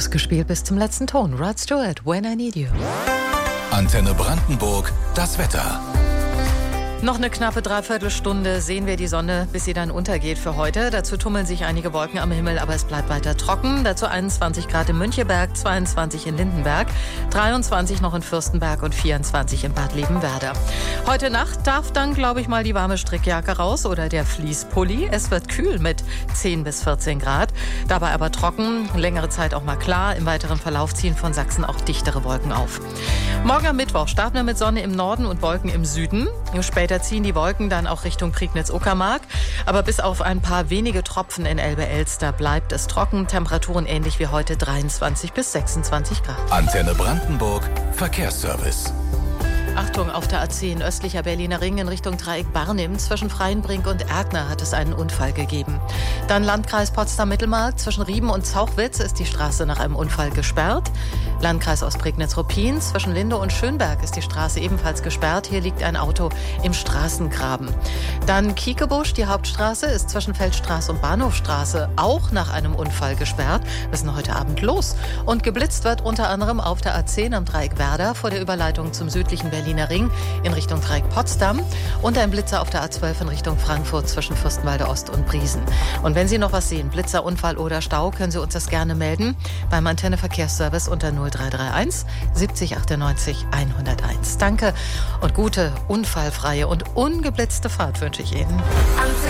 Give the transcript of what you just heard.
Ausgespielt bis zum letzten Ton. Rod Stewart, When I Need You. Antenne Brandenburg, das Wetter. Noch eine knappe Dreiviertelstunde sehen wir die Sonne, bis sie dann untergeht für heute. Dazu tummeln sich einige Wolken am Himmel, aber es bleibt weiter trocken. Dazu 21 Grad in Müncheberg, 22 in Lindenberg, 23 noch in Fürstenberg und 24 in Bad Liebenwerda. Heute Nacht darf dann, glaube ich, mal die warme Strickjacke raus oder der Fließpulli. Es wird kühl mit 10 bis 14 Grad. Dabei aber trocken, längere Zeit auch mal klar. Im weiteren Verlauf ziehen von Sachsen auch dichtere Wolken auf. Morgen am Mittwoch starten wir mit Sonne im Norden und Wolken im Süden. Später ziehen die Wolken dann auch Richtung Prignitz-Uckermark. Aber bis auf ein paar wenige Tropfen in Elbe-Elster bleibt es trocken. Temperaturen ähnlich wie heute 23 bis 26 Grad. Antenne Brandenburg, Verkehrsservice. Achtung, auf der A10 östlicher Berliner Ring in Richtung Dreieck Barnim zwischen Freienbrink und Erkner hat es einen Unfall gegeben. Dann Landkreis Potsdam-Mittelmark zwischen Rieben und Zauchwitz ist die Straße nach einem Unfall gesperrt. Landkreis Ostprignitz-Ruppin zwischen Linde und Schönberg ist die Straße ebenfalls gesperrt. Hier liegt ein Auto im Straßengraben. Dann Kiekebusch, die Hauptstraße ist zwischen Feldstraße und Bahnhofstraße auch nach einem Unfall gesperrt. Was ist denn heute Abend los? Und geblitzt wird unter anderem auf der A10 am Dreieck Werder vor der Überleitung zum südlichen Berliner Ring in Richtung Dreieck Potsdam und ein Blitzer auf der A12 in Richtung Frankfurt zwischen Fürstenwalde Ost und Briesen. Und wenn Sie noch was sehen, Blitzer, Unfall oder Stau, können Sie uns das gerne melden beim Antenne Verkehrsservice unter 0331 70 98 101. Danke und gute, unfallfreie und ungeblitzte Fahrt wünsche ich Ihnen.